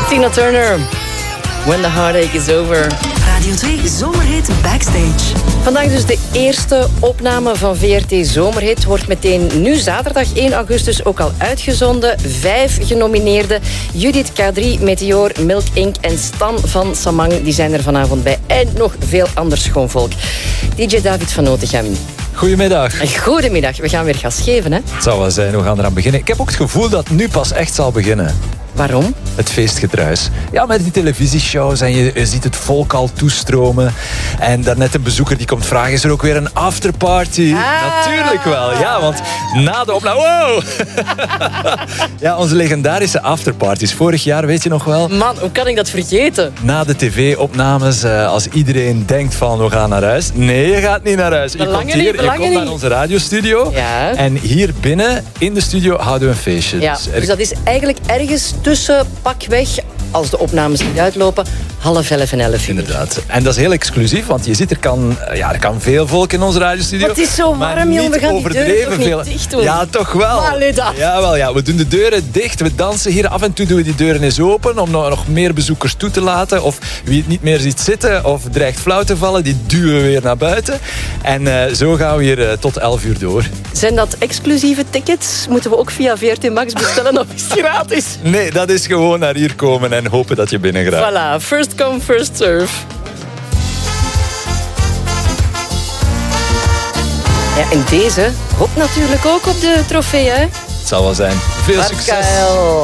Tina Turner, When the Heartache is Over. Radio 2 Zomerhit Backstage. Vandaag dus de eerste opname van VRT Zomerhit. Wordt meteen nu zaterdag 1 augustus ook al uitgezonden. 5 genomineerden. Judith K3, Meteor, Milk Inc. en Stan van Samang. Die zijn er vanavond bij. En nog veel ander schoon volk. DJ David van Notegem. Goedemiddag. Goedemiddag. We gaan weer gas geven, hè? Het zal wel zijn, we gaan eraan beginnen. Ik heb ook het gevoel dat het nu pas echt zal beginnen. Waarom? Het feestgedruis. Ja, met die televisieshows en je ziet het volk al toestromen. En daarnet een bezoeker die komt vragen, is er ook weer een afterparty? Natuurlijk wel, ja, want na de opname... Wow! Ja, onze legendarische afterparties. Vorig jaar, weet je nog wel? Man, hoe kan ik dat vergeten? Na de tv-opnames, als iedereen denkt van we gaan naar huis. Nee, je gaat niet naar huis. Je komt naar onze radiostudio. Ja. En hier binnen, in de studio, houden we een feestje. Ja, dus dat is eigenlijk ergens tussen pakweg, als de opnames niet uitlopen, 10:30 en 11:00. Inderdaad. En dat is heel exclusief, want je ziet, er kan veel volk in onze radiostudio. Het is zo warm, jongen. We gaan die deuren toch niet dicht doen? Ja, toch wel. Jawel, ja. We doen de deuren dicht, we dansen hier. Af en toe doen we die deuren eens open om nog meer bezoekers toe te laten. Of wie het niet meer ziet zitten of dreigt flauw te vallen, die duwen we weer naar buiten. En zo gaan we hier tot 11:00 door. Zijn dat exclusieve tickets? Moeten we ook via VRT Max bestellen of is het gratis? Nee, dat is gewoon naar hier komen en hopen dat je binnen gaat. Voilà, first come, first serve. Ja, en deze hoopt natuurlijk ook op de trofee, hè? Het zal wel zijn. Veel succes.